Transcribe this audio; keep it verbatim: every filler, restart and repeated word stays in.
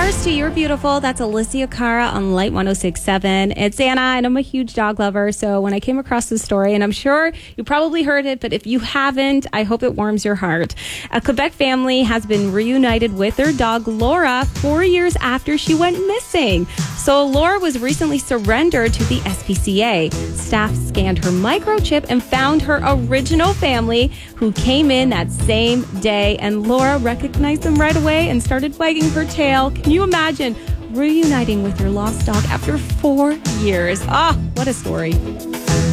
Thirsty, You're Beautiful. That's Alicia Cara on Light one oh six point seven. It's Anna, and I'm a huge dog lover. So when I came across this story, and I'm sure you probably heard it, but if you haven't, I hope it warms your heart. A Quebec family has been reunited with their dog, Laura, four years after she went missing. So Laura was recently surrendered to the S P C A. Staff scanned her microchip and found her original family, who came in that same day, and Laura recognized them right away and started wagging her tail. Can you imagine reuniting with your lost dog after four years? Ah, what a story.